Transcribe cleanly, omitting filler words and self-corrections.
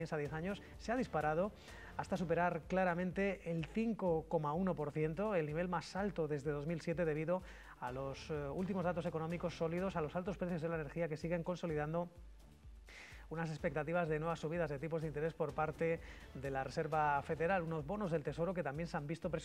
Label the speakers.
Speaker 1: a 10 años se ha disparado hasta superar claramente el 5,1%, el nivel más alto desde 2007 debido a los últimos datos económicos sólidos, a los altos precios de la energía que siguen consolidando unas expectativas de nuevas subidas de tipos de interés por parte de la Reserva Federal, unos bonos del Tesoro que también se han visto presionados